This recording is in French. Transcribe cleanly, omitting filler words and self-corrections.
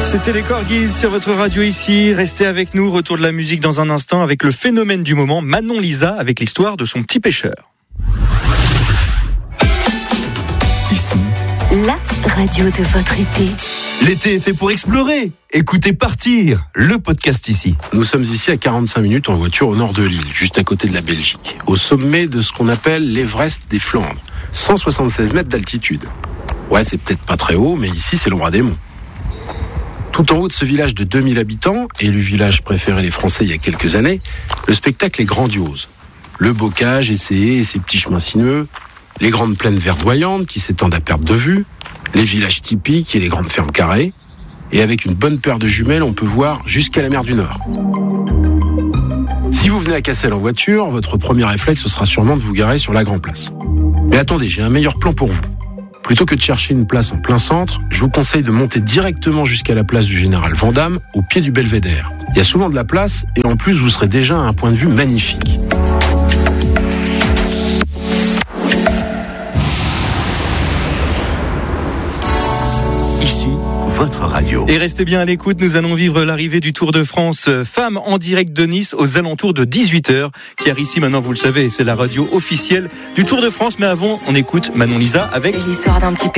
C'était les Corgis sur votre radio ici. Restez avec nous. Retour de la musique dans un instant avec le phénomène du moment, Manon Lisa, avec l'histoire de son petit pêcheur. Ici, la radio de votre été. L'été est fait pour explorer. Écoutez Partir, le podcast ici. Nous sommes ici à 45 minutes en voiture au nord de l'île, juste à côté de la Belgique, au sommet de ce qu'on appelle l'Everest des Flandres, 176 mètres d'altitude. Ouais, c'est peut-être pas très haut, mais ici c'est le roi des monts. Tout en haut de ce village de 2000 habitants, et le village préféré des Français il y a quelques années, le spectacle est grandiose. Le bocage essayé et ses petits chemins sinueux, les grandes plaines verdoyantes qui s'étendent à perte de vue, les villages typiques et les grandes fermes carrées. Et avec une bonne paire de jumelles, on peut voir jusqu'à la mer du Nord. Si vous venez à Cassel en voiture, votre premier réflexe ce sera sûrement de vous garer sur la Grand Place. Mais attendez, j'ai un meilleur plan pour vous. Plutôt que de chercher une place en plein centre, je vous conseille de monter directement jusqu'à la place du Général Vandamme, au pied du Belvédère. Il y a souvent de la place et en plus vous serez déjà à un point de vue magnifique. Ici, votre radio. Et restez bien à l'écoute, nous allons vivre l'arrivée du Tour de France Femmes en direct de Nice aux alentours de 18h. Car ici, maintenant, vous le savez, c'est la radio officielle du Tour de France. Mais avant, on écoute Manon Lisa avec... C'est l'histoire d'un petit